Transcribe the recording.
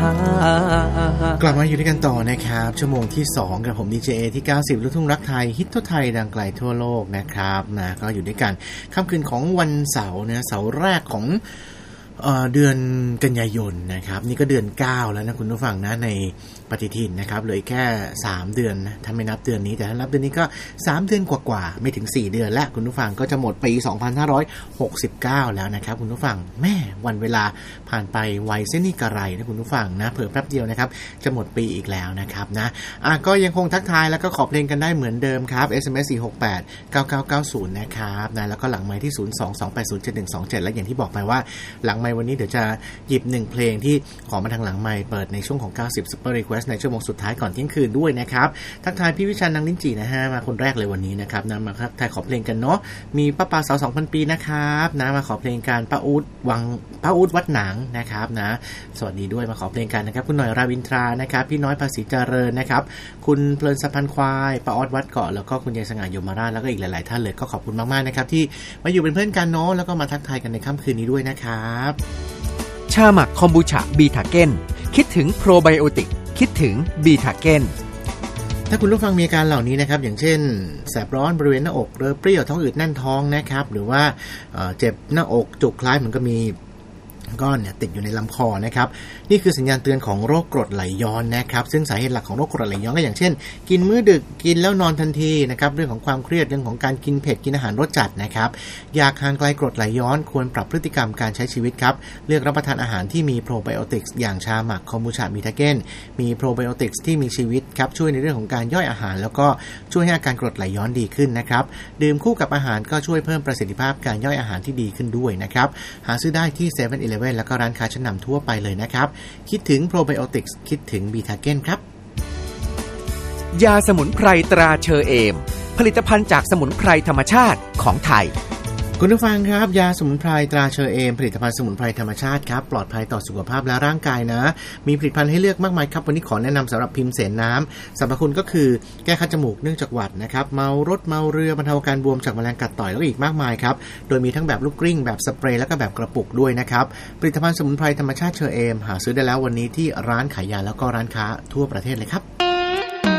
กลับมาอยู่ด้วยกันต่อนะครับชั่วโมงที่2กับผมดีเจที่90ลูกทุ่งรักไทยฮิตทั่วไทยดังไกลทั่วโลกนะครับนะก็อยู่ด้วยกันค่ำคืนของวันเสาร์นะเสาร์แรกของเดือนกันยายนนะครับนี่ก็เดือน9แล้วนะคุณผู้ฟังนะในปฏิทินนะครับเหลือแค่3เดือนนะถ้าไม่นับเดือนนี้แต่ถ้านับเดือนนี้ก็3เดือนกว่าๆไม่ถึง4เดือนแล้วคุณผู้ฟังก็จะหมดปี2569แล้วนะครับคุณผู้ฟังแม่วันเวลาผ่านไปไวเส้นนี่กระไรนะคุณผู้ฟังนะเผลอแป๊บเดียวนะครับจะหมดปีอีกแล้วนะครับนะก็ยังคงทักทายแล้วก็ขอเพลงกันได้เหมือนเดิมครับ SMS 4689990นะครับนะแล้วก็หลังไมค์ที่022807127และอย่างที่บอกไปว่าหลังไมค์วันนี้เดี๋ยวจะหยิบ1เพลงที่ขอมาทางหลังไมค์เปิดในช่วงของ90 Super Request ในชั่วโมงสุดท้ายก่อนเที่ยงคืนด้วยนะครับทักทายพี่วิชันนางลิ้นจี่นะฮะมาคนแรกเลยวันนี้นะครับนะมาทักทายขอเพลงกันเนาะมีป้าปาสาว 2,000 ปีนะครับนะมาขอเพลงการป้าอู๊ดวัดหนังนะครับนะสวัสดีด้วยมาขอเพลงกันนะครับคุณหน่อยราวินทรานะครับพี่น้อยภาษีเจริญนะครับคุณเพลินสะพานควายป้าออดวัดเกาะแล้วก็คุณยายสง่ายมราชแล้วก็อีกหลายๆท่านเลยก็ขอบคุณมากๆนะครับที่มาอยู่เป็นเพื่อนกันเนาะแล้วก็มาทักทายกันในค่ำคืนนี้ด้วยนะครับชาหมักคอมบูชาบีทาเก้นคิดถึงโปรไบโอติกคิดถึงบีทาเก้นถ้าคุณผู้ฟังมีอาการเหล่านี้นะครับอย่างเช่นแสบร้อนบริเวณหน้าอกเรือเปรี้ยวท้องอืดแน่นท้องนะครับหรือว่าเจ็บหน้าอกจุกคล้ายเหมือนกับมีก้อนเนี่ยติดอยู่ในลำคอนะครับนี่คือสัญญาณเตือนของโรคกรดไหลย้อนนะครับซึ่งสาเหตุหลักของโรคกรดไหลย้อนก็อย่างเช่นกินมื้อดึกกินแล้วนอนทันทีนะครับเรื่องของความเครียดเรื่องของการกินเผ็ดกินอาหารรสจัดนะครับอยากห่างไกลกรดไหลย้อนควรปรับพฤติกรรมการใช้ชีวิตครับเลือกรับประทานอาหารที่มีโปรไบโอติกส์อย่างชาหมักคอมบูชาบีทาเก้นมีโปรไบโอติกส์ที่มีชีวิตครับช่วยในเรื่องของการย่อยอาหารแล้วก็ช่วยให้อาการกรดไหลย้อนดีขึ้นนะครับดื่มคู่กับอาหารก็ช่วยเพิ่มประสิทธิภาพการย่อยอาหารที่ดีขึ้นด้วยนะครับหาซื้อได้ที่ 7-Eleven แล้วก็ร้านค้าชั้นนำทั่วไปเลยนะครับคิดถึงโปรไบโอติกส์คิดถึงบีทาเก้นครับยาสมุนไพรตราเชอเอมผลิตภัณฑ์จากสมุนไพรธรรมชาติของไทยคุณผู้ฟังครับยาสมุนไพรตราเชอเอมผลิตภัณฑ์สมุนไพรธรรมชาติครับปลอดภัยต่อสุขภาพและร่างกายนะมีผลิตภัณฑ์ให้เลือกมากมายครับวันนี้ขอแนะนำสำหรับพิมพ์เสนน้ำสรรพคุณก็คือแก้คัดจมูกเนื่องจากหวัดนะครับเมารถเมาเรือบรรเทาการบวมจากแมลงกัดต่อยแล้วก็อีกมากมายครับโดยมีทั้งแบบลูกกลิ้งแบบสเปรย์แล้วก็แบบกระปุกด้วยนะครับผลิตภัณฑ์สมุนไพรธรรมชาติเชอเอมหาซื้อได้แล้ววันนี้ที่ร้านขายยาแล้วก็ร้านค้าทั่วประเทศเลยครับ